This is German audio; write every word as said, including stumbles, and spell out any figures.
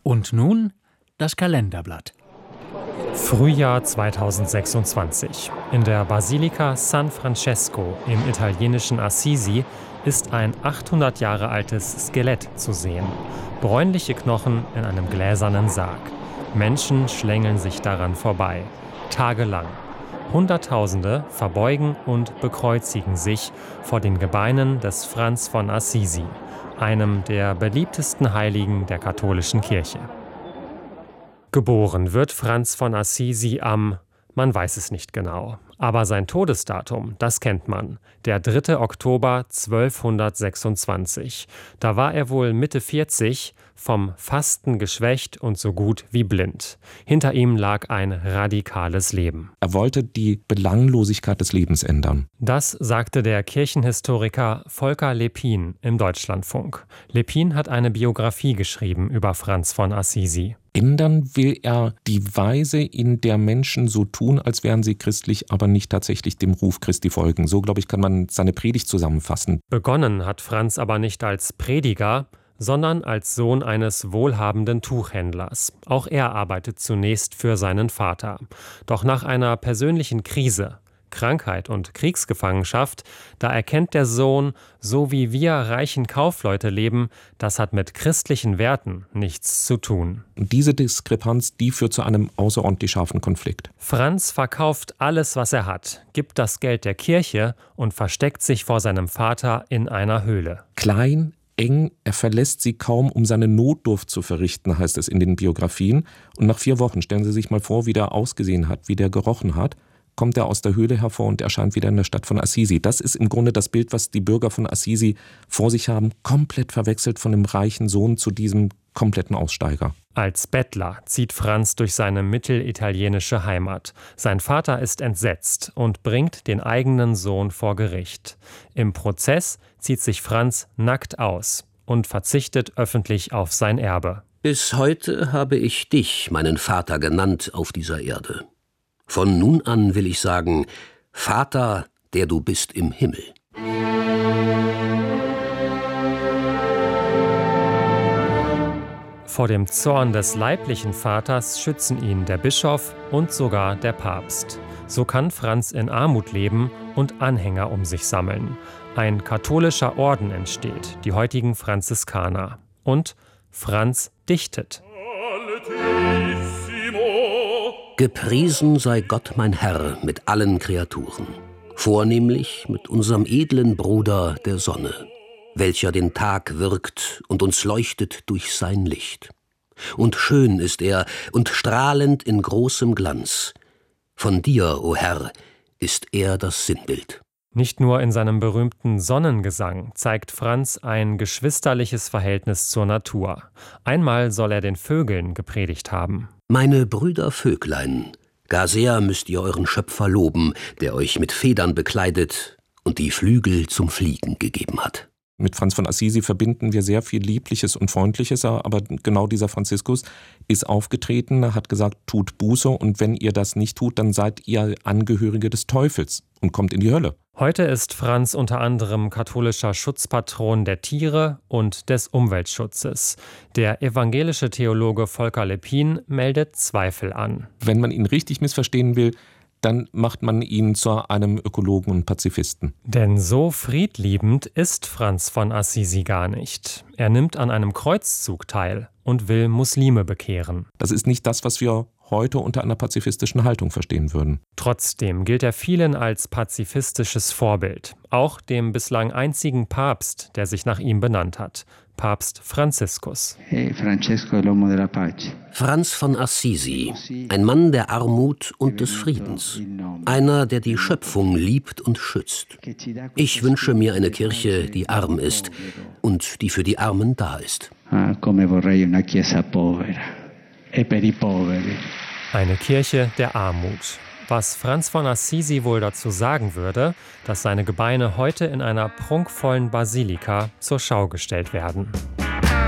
Und nun das Kalenderblatt. Frühjahr zweitausendsechsundzwanzig. In der Basilika San Francesco im italienischen Assisi ist ein achthundert Jahre altes Skelett zu sehen. Bräunliche Knochen in einem gläsernen Sarg. Menschen schlängeln sich daran vorbei. Tagelang. Hunderttausende verbeugen und bekreuzigen sich vor den Gebeinen des Franz von Assisi, einem der beliebtesten Heiligen der katholischen Kirche. Geboren wird Franz von Assisi am, man weiß es nicht genau, aber sein Todesdatum, das kennt man, der dritte Oktober zwölfhundertsechsundzwanzig. Da war er wohl Mitte vierzig, vom Fasten geschwächt und so gut wie blind. Hinter ihm lag ein radikales Leben. Er wollte die Belanglosigkeit des Lebens ändern. Das sagte der Kirchenhistoriker Volker Lepin im Deutschlandfunk. Lepin hat eine Biografie geschrieben über Franz von Assisi. Ändern will er die Weise, in der Menschen so tun, als wären sie christlich, aber nicht tatsächlich dem Ruf Christi folgen. So, glaube ich, kann man seine Predigt zusammenfassen. Begonnen hat Franz aber nicht als Prediger, sondern als Sohn eines wohlhabenden Tuchhändlers. Auch er arbeitet zunächst für seinen Vater. Doch nach einer persönlichen Krise, Krankheit und Kriegsgefangenschaft, da erkennt der Sohn, so wie wir reichen Kaufleute leben, das hat mit christlichen Werten nichts zu tun. Und diese Diskrepanz, die führt zu einem außerordentlich scharfen Konflikt. Franz verkauft alles, was er hat, gibt das Geld der Kirche und versteckt sich vor seinem Vater in einer Höhle. Klein, eng, er verlässt sie kaum, um seine Notdurft zu verrichten, heißt es in den Biografien. Und nach vier Wochen, stellen Sie sich mal vor, wie der ausgesehen hat, wie der gerochen hat, kommt er aus der Höhle hervor und erscheint wieder in der Stadt von Assisi. Das ist im Grunde das Bild, was die Bürger von Assisi vor sich haben, komplett verwechselt von dem reichen Sohn zu diesem kompletten Aussteiger. Als Bettler zieht Franz durch seine mittelitalienische Heimat. Sein Vater ist entsetzt und bringt den eigenen Sohn vor Gericht. Im Prozess zieht sich Franz nackt aus und verzichtet öffentlich auf sein Erbe. Bis heute habe ich dich, meinen Vater, genannt auf dieser Erde. Von nun an will ich sagen, Vater, der du bist im Himmel. Vor dem Zorn des leiblichen Vaters schützen ihn der Bischof und sogar der Papst. So kann Franz in Armut leben und Anhänger um sich sammeln. Ein katholischer Orden entsteht, die heutigen Franziskaner. Und Franz dichtet. Gepriesen sei Gott mein Herr mit allen Kreaturen, vornehmlich mit unserem edlen Bruder der Sonne, welcher den Tag wirkt und uns leuchtet durch sein Licht. Und schön ist er und strahlend in großem Glanz. Von dir, o Herr, ist er das Sinnbild. Nicht nur in seinem berühmten Sonnengesang zeigt Franz ein geschwisterliches Verhältnis zur Natur. Einmal soll er den Vögeln gepredigt haben. Meine Brüder Vöglein, gar sehr müsst ihr euren Schöpfer loben, der euch mit Federn bekleidet und die Flügel zum Fliegen gegeben hat. Mit Franz von Assisi verbinden wir sehr viel Liebliches und Freundliches, aber genau dieser Franziskus ist aufgetreten, hat gesagt, tut Buße und wenn ihr das nicht tut, dann seid ihr Angehörige des Teufels und kommt in die Hölle. Heute ist Franz unter anderem katholischer Schutzpatron der Tiere und des Umweltschutzes. Der evangelische Theologe Volker Lepin meldet Zweifel an. Wenn man ihn richtig missverstehen will, dann macht man ihn zu einem Ökologen und Pazifisten. Denn so friedliebend ist Franz von Assisi gar nicht. Er nimmt an einem Kreuzzug teil und will Muslime bekehren. Das ist nicht das, was wir heute unter einer pazifistischen Haltung verstehen würden. Trotzdem gilt er vielen als pazifistisches Vorbild. Auch dem bislang einzigen Papst, der sich nach ihm benannt hat. Papst Franziskus. Franz von Assisi, ein Mann der Armut und des Friedens. Einer, der die Schöpfung liebt und schützt. Ich wünsche mir eine Kirche, die arm ist und die für die Armen da ist. Eine Kirche der Armut. Was Franz von Assisi wohl dazu sagen würde, dass seine Gebeine heute in einer prunkvollen Basilika zur Schau gestellt werden.